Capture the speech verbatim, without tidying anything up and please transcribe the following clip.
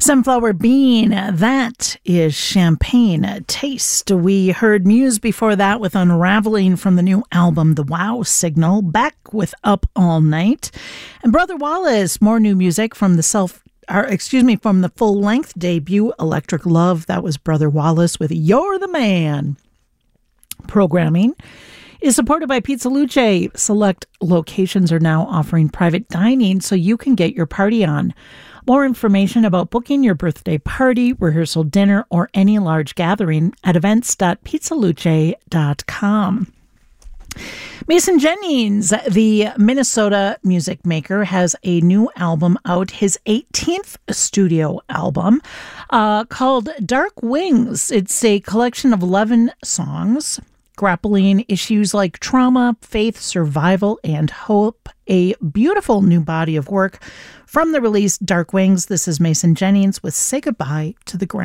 Sunflower Bean, that is Champagne Taste. We heard Muse before that with Unraveling from the new album The Wow Signal, Beck with Up All Night, and Brother Wallace, more new music from the self or excuse me, from the full-length debut Electric Love. That was Brother Wallace with You're the Man. Programming is supported by Pizza Luce. Select locations are now offering private dining so you can get your party on. More information about booking your birthday party, rehearsal dinner, or any large gathering at events dot pizza luce dot com. Mason Jennings, the Minnesota music maker, has a new album out, his eighteenth studio album, uh, called Dark Wings. It's a collection of eleven songs grappling issues like trauma, faith, survival, and hope. A beautiful new body of work from the release Dark Wings. This is Mason Jennings with Say Goodbye to the Ground.